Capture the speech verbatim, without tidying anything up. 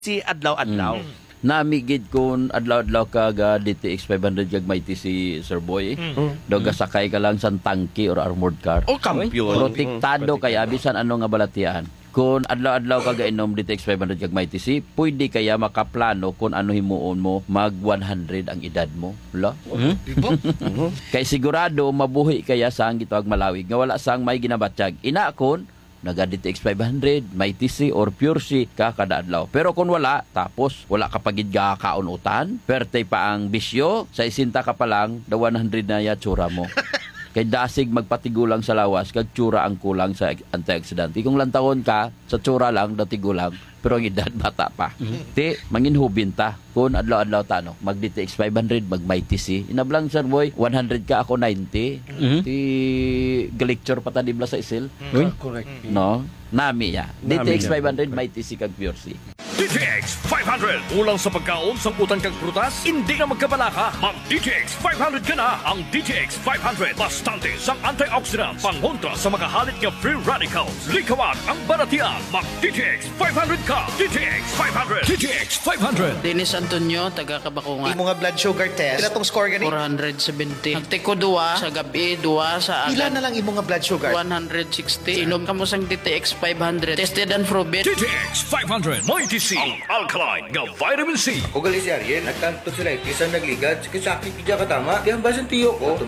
si adlaw-adlaw. Mm. Namigid kun adlaw-adlaw ka ga D T X five hundred kag mighty si Sir Boy. Mm. Do gasakay ka lang sa tanki or armored car. O kampiyon. Protektado kay abisan ano nga balatian. Kung adlaw-adlaw ka gainom D T X five hundred kag mighty si, pwede kaya makaplano kung ano himuon mo mag one hundred ang edad mo. Wala? Mm. Diba? Kay sigurado mabuhi kaya sang gitawag malawig nga wala sang may ginabatyag. Ina kon naga D T X five hundred, mighty C or pure C ka kada adlaw. Pero kung wala, tapos wala ka pagid ga kaunutan, perte pa ang bisyo, sa isinta ka pa lang, da one hundred na ya tsura mo. Kay dasig magpatigulang sa lawas, kag tsura ang kulang sa antioxidant. Kung lantawon ka, sa tsura lang, datigulang, pero ang edad bata pa. Mm-hmm. Ti, manginhubin ta. Kung adlaw-adlaw ta, no? Mag D T X five hundred, mag mighty C. Inablang, Sir Boy, one hundred ka, ako ninety. Mm-hmm. Ti, galecture pa ta dibla sa isil. Mm-hmm. Correct. No? Nami ya. D T X five hundred, mighty C, kag pure C. D T X five hundred. Ulang sa pagkaon, samputan kang prutas, hindi na magkabalaka. Mag D T X five hundred ka na. Ang D T X five hundred, bastante sa antioxidant, pangontra sa makahalit nga free radicals. Likawag ang baratian. Mag D T X five hundred ka. D T X five hundred. D T X five hundred. Dennis Antonio, taga Kabakungan. Imo nga blood sugar test. Pila tong score gani? four seventy. Nagtiko duwa sa gabi, duwa sa Pila agad. na lang imo nga blood sugar? one sixty. Inom ka mo sang D T X five hundred. Tested and proven. D T X five hundred. Mighty C. Ang alkaline nga vitamin C. Ugali si Ariel, nagtanto sila, kisa nagligad, sakit kaya katama, di ang basan tiyo ko,